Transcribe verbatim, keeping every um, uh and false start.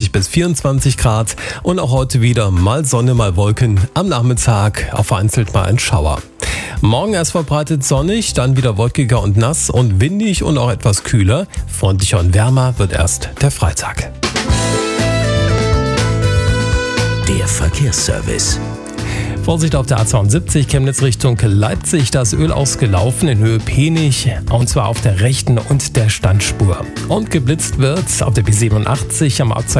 zweiundzwanzig bis vierundzwanzig Grad und auch heute wieder mal Sonne, mal Wolken. Am Nachmittag auch vereinzelt mal ein Schauer. Morgen erst verbreitet sonnig, dann wieder wolkiger und nass und windig und auch etwas kühler. Freundlicher und wärmer wird erst der Freitag. Der Verkehrsservice. Vorsicht auf der A zweiundsiebzig, Chemnitz Richtung Leipzig, das Öl ausgelaufen in Höhe Penich, und zwar auf der rechten und der Standspur. Und geblitzt wird auf der B siebenundachtzig am Ortsteil